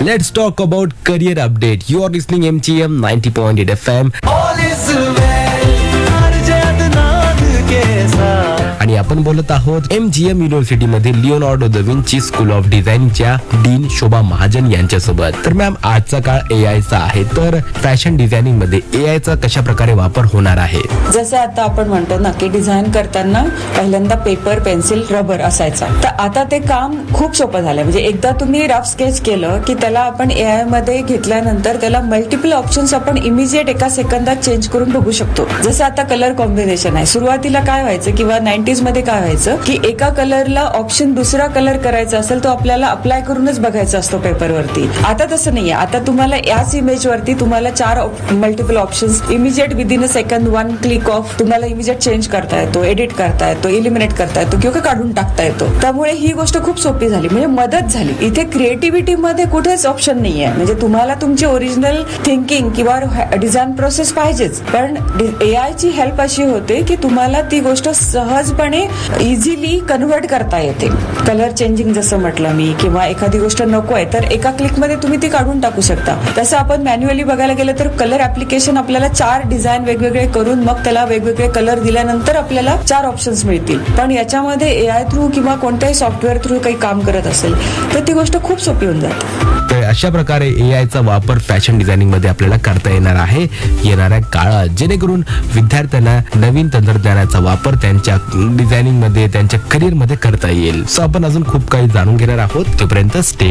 Let's talk about career update. You are listening MGM 90.8 FM. आणि आपण बोलत आहोत MGM युनिव्हर्सिटी मध्ये Leonardo the Vinci school of डिझायनिंगच्या dean शोभा महाजन यांच्यासोबत. तर मॅम, आजचा काळ AI चा आहे, तर फॅशन डिझायनिंग मध्ये AI चा कशा प्रकारे वापर होणार आहे? जसं आता आपण म्हणतो ना की डिझाईन करताना पहिल्यांदा पेपर, पेन्सिल, रबर असायचा, तर आता ते काम खूप सोपं झालंय. म्हणजे एकदा तुम्ही रफ स्केच केलं की त्याला आपण AI मध्ये घेतल्यानंतर त्याला मल्टिपल ऑप्शन्स आपण इमिजिएट एका सेकंदात चेंज करून बघू शकतो. जसं आता कलर कॉम्बिनेशन आहे, सुरुवातीला काय व्हायचं किंवा 90s मध्ये काय व्हायचं की एका कलरला ऑप्शन दुसरा कलर करायचा असेल तो आपल्याला अप्लाय करूनच बघायचा असतो पेपरवरती. आता तसं नाहीये. आता तुम्हाला याच इमेज वरती तुम्हाला 4 multiple options immediate within a second, 1 click of तुम्हाला इमिजिएट चेंज करता येतो, एडिट करता येतो, इलिमिनेट करता येतो किंवा काढून टाकता येतो. त्यामुळे ही गोष्ट खूप सोपी झाली, म्हणजे मदत झाली. इथे क्रिएटिव्हिटी मध्ये कुठेच ऑप्शन नाहीये. म्हणजे तुम्हाला तुमची ओरिजिनल थिंकिंग किंवा डिझाईन प्रोसेस पाहिजेच, पण AI ची हेल्प अशी होते की तुम्हाला ती गोष्ट सहजपणे इझिली कन्व्हर्ट करता येते. कलर चेंजिंग जसं म्हटलं मी, किंवा एखादी गोष्ट नको आहे तर एका क्लिक मध्ये तुम्ही ती काढून टाकू शकता. तसं आपण मॅन्युअली बघायला गेलं तर कलर ऍप्लिकेशन आपल्याला 4 डिझाईन वेगवेगळे करून मग त्याला वेगवेगळे कलर दिल्यानंतर आपल्याला 4 ऑप्शन्स मिळतील. पण याच्यामध्ये AI थ्रू किंवा कोणत्याही सॉफ्टवेअर थ्रू काही काम करत असेल तर ती गोष्ट खूप सोपी होऊन जाते. तर अशा प्रकारे AI चा वापर फॅशन डिझायनिंग मध्ये आपल्याला करता येणार आहे येणाऱ्या काळात, जेणेकरून विद्यार्थ्यांना नवीन तंत्रज्ञानाचा वापर त्यांच्या डिझायनिंग मध्ये, त्यांच्या करिअर मध्ये करता येईल. सो आपण अजून खूप काही जाणून घेणार आहोत. तोपर्यंत स्टे